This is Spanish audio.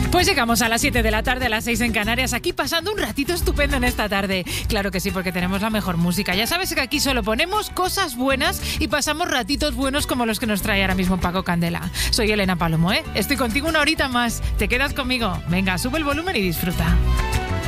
Pues llegamos a las 7 de la tarde, a las 6 en Canarias, aquí pasando un ratito estupendo en esta tarde. Claro que sí, porque tenemos la mejor música. Ya sabes que aquí solo ponemos cosas buenas y pasamos ratitos buenos como los que nos trae ahora mismo Paco Candela. Soy Elena Palomo, ¿eh? Estoy contigo una horita más. ¿Te quedas conmigo? Venga, sube el volumen y disfruta.